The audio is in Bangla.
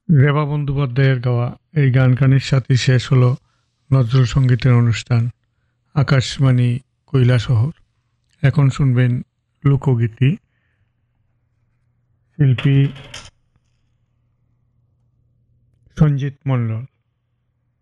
রেবা বন্দ্যোপাধ্যায়ের গাওয়া এই গানখানির সাথে শেষ হলো নজরুল সঙ্গীতের অনুষ্ঠান আকাশবাণী কৈলাসহর। এখন শুনবেন লোকগীতি। শিল্পী সঞ্জিত মণ্ডল।